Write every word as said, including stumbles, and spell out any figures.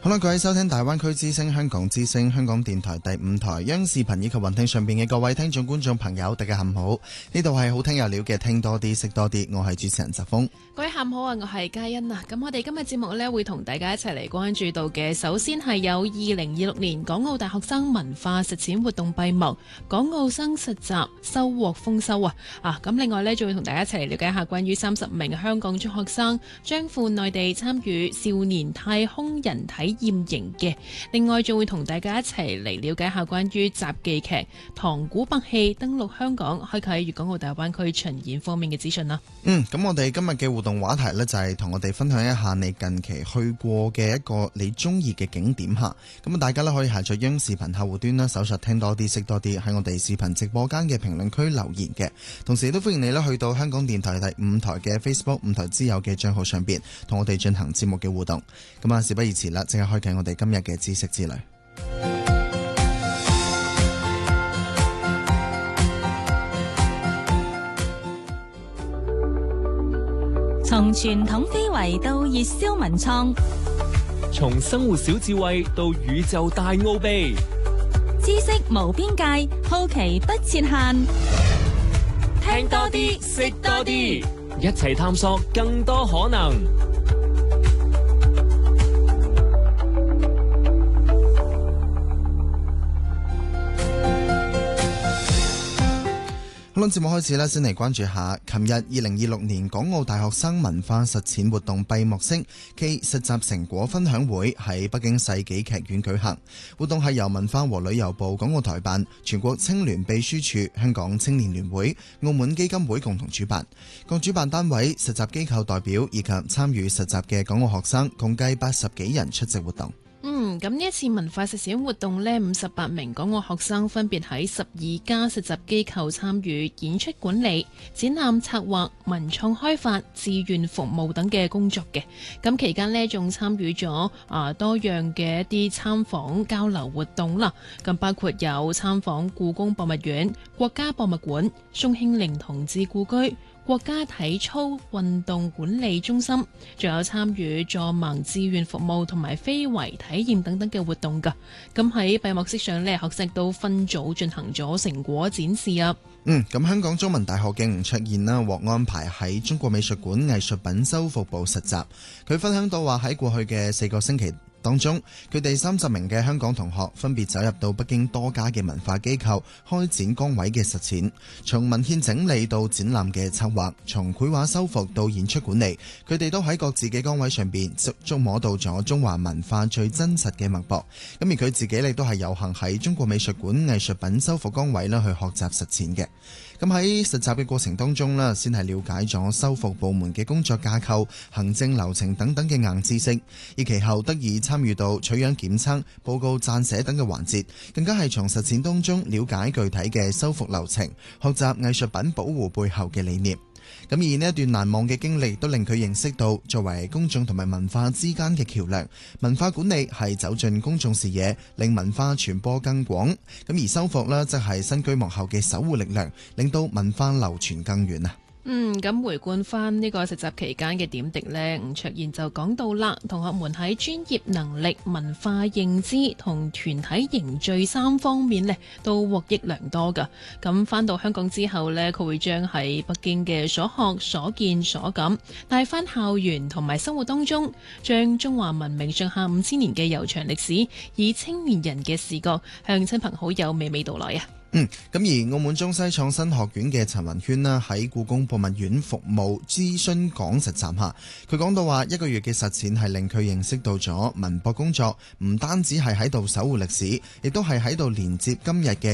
好啦，各位收聽大灣區之聲、香港之聲、香港電台第五台央視頻以及雲聽上邊嘅各位聽眾觀眾朋友，大家下午好。呢度係好聽有料嘅聽多啲識多啲，我係主持人澤峰。 各位下午好啊，我係嘉欣啊。咁我哋今日節目呢，會同大家一齊嚟關注到嘅，首先係有二零二六年港澳大學生文化實踐活動閉幕，港澳生實習收穫豐收啊！啊，咁另外呢，仲會同大家一齊嚟了解一下關於三十名香港中學生將赴內地參與少年太空人體驗營嘅。另外仲會同大家一齊嚟了解一下關於雜技劇《唐古百戲》登陸香港，開啟粵港澳大灣區巡演方面嘅資訊啦。 嗯，咁我哋今日嘅互動話題呢，就係同我哋分享一下你近期去過嘅一個你中意嘅景點吓。咁啊，大家呢可以下載央視頻客戶端啦，搜索聽多啲識多啲，喺我哋視頻直播間嘅評論區留言嘅。同時亦都歡迎你呢去到香港電台第五台嘅 Facebook 五台之友嘅賬號上邊，同我哋進行節目嘅互動。咁啊，事不宜遲啦，即刻開啟我哋今日嘅知識之旅。 從傳統非遺到熱銷文創， 從生活小智慧到宇宙大奧秘， 知識無邊界，好奇不設限。 聽多啲，識多啲，一齊探索更多可能。 好啦，節目開始啦，先嚟關注下，琴日二零二六年港澳大學生文化實踐活動閉幕式暨實習成果分享會喺北京世紀劇院舉行。活動係由文化和旅遊部港澳台辦、全國青聯秘書處、香港青年聯會、澳門基金會共同主辦。各主辦單位、實習機構代表以及參與實習嘅港澳學生共計八十幾人出席活動。 嗯，咁呢一次文化實踐活動呢，五十八名港澳學生分別喺十二家實習機構參與演出管理、展覽策劃、文創開發、志願服務等嘅工作嘅。咁期間呢，仲參與咗啊多樣嘅一啲參訪交流活動啦。咁包括有參訪故宮博物院、國家博物館、宋慶齡同志故居、國家體操運動管理中心，仲有參與助盲志願服務同埋非遺體驗等等嘅活動噶。咁喺閉幕式上呢，學生都分組進行咗成果展示啊。 嗯，咁香港中文大學嘅吳卓燕啦，獲安排喺中國美術館藝術品修復部實習。佢分享到話喺過去嘅四個星期當中，佢哋三十名嘅香港同學分別走入到北京多家嘅文化機構開展崗位嘅實踐，從文獻整理到展覽嘅策劃，從繪畫修復到演出管理，佢哋都喺各自嘅崗位上邊觸摸到咗中華文化最真實嘅脈搏。咁而佢自己亦都係有幸喺中國美術館藝術品修復崗位啦去學習實踐嘅。咁喺實習嘅過程當中啦，先係了解咗修復部門嘅工作架構、行政流程等等嘅硬知識，而其後得以參與到取樣檢測、報告撰寫等嘅環節，更加係從實踐當中了解具體嘅修復流程，學習藝術品保護背後嘅理念。咁而呢一段難忘嘅經歷都令佢認識到，作為公眾同埋文化之間嘅橋樑，文化管理係走進公眾視野，令文化傳播更廣。咁而修復呢，則係身居幕後嘅守護力量，令到文化流傳更遠啊！ 嗯，咁回顧翻呢個實習期間嘅點滴呢，吳卓賢就講到啦，同學們喺專業能力、文化認知同團體凝聚三方面呢都獲益良多噶。咁翻到香港之後呢，佢會將喺北京嘅所學、所見、所感帶翻校園同埋生活當中，將中華文明上下五千年嘅悠長歷史，以青年人嘅視角向親朋好友娓娓道來啊！ 嗯，咁而澳門中西創新學院嘅陳雲軒啦，喺故宮博物院服務諮詢講實習下，佢講到話一個月嘅實踐係令佢認識到咗文博工作唔單止係喺度守護歷史，亦都係喺度連接今日嘅